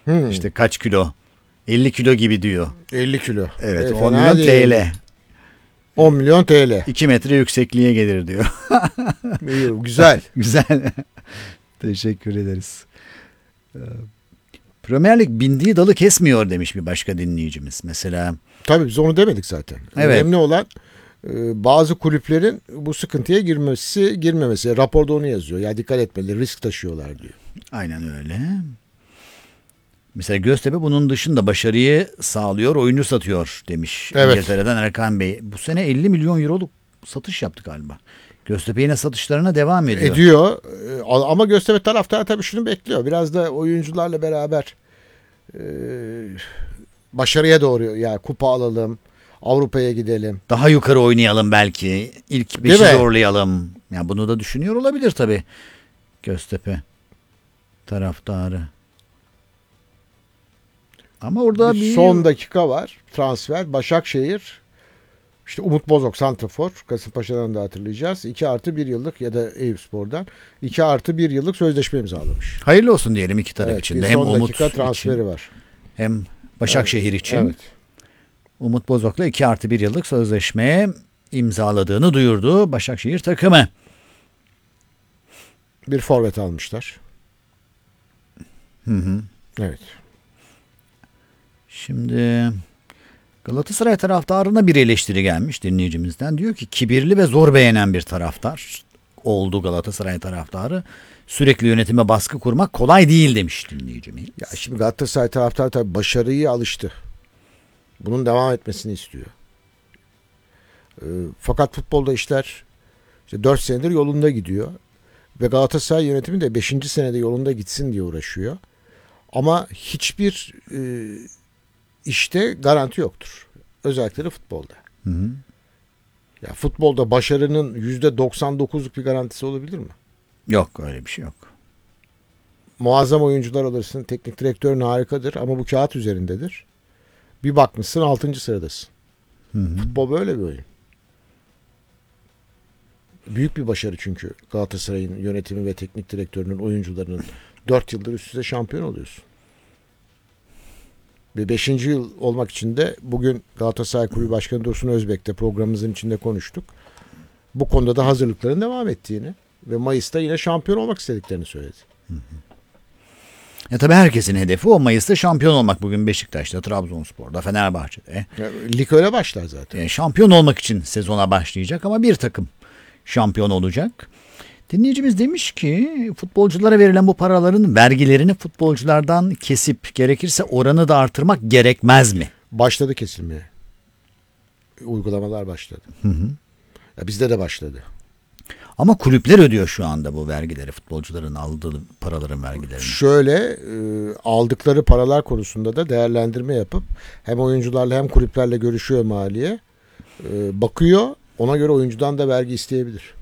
İşte kaç kilo? 50 kilo gibi diyor. 50 kilo. Evet, 10 milyon TL. 10 milyon TL. 2 metre yüksekliğe gelir diyor. Güzel. Güzel. Teşekkür ederiz. Premier Lig bindiği dalı kesmiyor demiş bir başka dinleyicimiz. Mesela. Tabii biz onu demedik zaten. Evet. Önemli olan bazı kulüplerin bu sıkıntıya girmemesi. Raporda onu yazıyor. Ya dikkat etmeli, risk taşıyorlar diyor. Aynen öyle. Mesela Göztepe bunun dışında başarıyı sağlıyor, oyuncu satıyor demiş. Evet. İngiltere'den Erkan Bey. Bu sene 50 milyon euroluk satış yaptı galiba. Göztepe yine satışlarına devam ediyor. Ama Göztepe taraftarı tabii şunu bekliyor. Biraz da oyuncularla beraber başarıya doğru, yani kupa alalım, Avrupa'ya gidelim. Daha yukarı oynayalım belki. İlk 5'i zorlayalım. Yani bunu da düşünüyor olabilir tabii Göztepe taraftarı. Ama orada bir son dakika var. Transfer. Başakşehir. İşte Umut Bozok santrafor. Kasımpaşa'dan da hatırlayacağız. 2+1 yıllık ya da Eyüpspor'dan 2+1 yıllık sözleşme imzalamış. Hayırlı olsun diyelim iki taraf için de. Hem son Umut dakika transferi için, var. hem Başakşehir için. Evet. Umut Bozok'la 2+1 yıllık sözleşme imzaladığını duyurdu Başakşehir takımı. Bir forvet almışlar. Evet. Şimdi Galatasaray taraftarına bir eleştiri gelmiş dinleyicimizden. Diyor ki kibirli ve zor beğenen bir taraftar oldu Galatasaray taraftarı. Sürekli yönetime baskı kurmak kolay değil demiş dinleyicimiz. Ya şimdi Galatasaray taraftarı tabii başarıya alıştı. Bunun devam etmesini istiyor. Fakat futbolda işler işte 4 senedir yolunda gidiyor. Ve Galatasaray yönetimi de 5. senede yolunda gitsin diye uğraşıyor. Ama hiçbir işte garanti yoktur. Özellikle de futbolda. Ya futbolda başarının %99'luk bir garantisi olabilir mi? Yok, öyle bir şey yok. Muazzam oyuncular alırsın. Teknik direktörün harikadır ama bu kağıt üzerindedir. Bir bakmışsın 6. sıradasın. Futbol böyle bir oyun. Büyük bir başarı çünkü Galatasaray'ın yönetimi ve teknik direktörünün, oyuncularının 4 yıldır üst üste şampiyon oluyorsun. Ve 5. yıl olmak için de bugün Galatasaray Kulübü Başkanı Dursun Özbek'te programımızın içinde konuştuk. Bu konuda da hazırlıkların devam ettiğini ve Mayıs'ta yine şampiyon olmak istediklerini söyledi. Ya tabii herkesin hedefi o Mayıs'ta şampiyon olmak. Bugün Beşiktaş'ta, Trabzonspor'da, Fenerbahçe'de. Lig öyle başlar zaten. Şampiyon olmak için sezona başlayacak ama bir takım şampiyon olacak. Dinleyicimiz demiş ki futbolculara verilen bu paraların vergilerini futbolculardan kesip gerekirse oranı da artırmak gerekmez mi? Başladı kesilmeye. Uygulamalar başladı. Ya bizde de başladı. Ama kulüpler ödüyor şu anda bu vergileri, futbolcuların aldığı paraların vergilerini. Şöyle aldıkları paralar konusunda da değerlendirme yapıp hem oyuncularla hem kulüplerle görüşüyor maliye. Bakıyor, ona göre oyuncudan da vergi isteyebilir.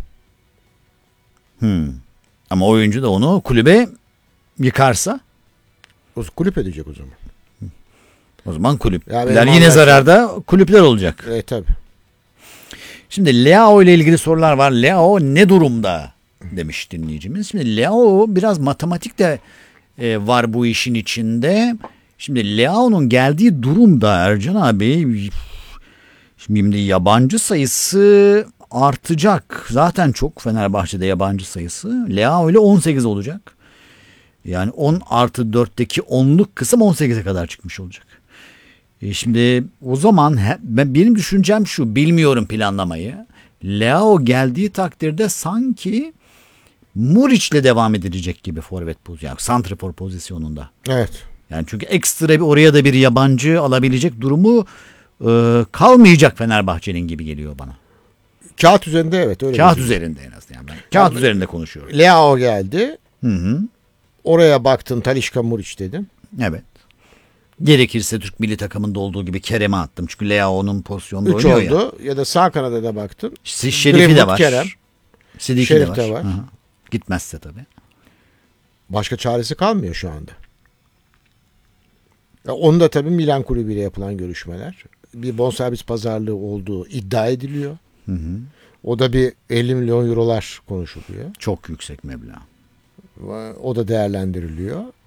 Ama oyuncu da onu kulübe yıkarsa? O kulüp ödeyecek o zaman. O zaman kulüpler Yani yine zararda, kulüpler olacak. Tabii. Şimdi Leao ile ilgili sorular var. Leao ne durumda demiş dinleyicimiz. Şimdi Leao biraz matematik de var bu işin içinde. Şimdi Leao'nun geldiği durumda Ercan abi, şimdi yabancı sayısı artacak. Zaten çok Fenerbahçe'de yabancı sayısı. Leao ile 18 olacak. Yani 10+4'teki 10'luk kısım 18'e kadar çıkmış olacak. Şimdi o zaman benim düşüncem şu, bilmiyorum planlamayı. Leao geldiği takdirde sanki Muriç'le devam edilecek gibi forvet pozisyonu, yani santrafor pozisyonunda. Evet. Yani çünkü ekstra bir oraya da bir yabancı alabilecek durumu kalmayacak Fenerbahçe'nin gibi geliyor bana. Kağıt üzerinde evet öyle. Kağıt üzerinde en azından. Yani kağıt üzerinde konuşuyorum. Leao geldi. Hı. Oraya baktın, Talisca, Muriç dedim. Evet. Gerekirse Türk milli takımında olduğu gibi Kerem'e attım. Çünkü Leao'nun pozisyonda 3 oynuyor ya. oldu. Ya da sağ kanada da baktın. Şerif'i de var. Kerem. Sidiki Şerif de var. de var. Hı. Gitmezse tabii. Başka çaresi kalmıyor şu anda. Onu da tabii Milan kulübüyle yapılan görüşmeler. Bir bonservis pazarlığı olduğu iddia ediliyor. O da bir 50 milyon eurolar konuşuluyor. Çok yüksek meblağ. O da değerlendiriliyor.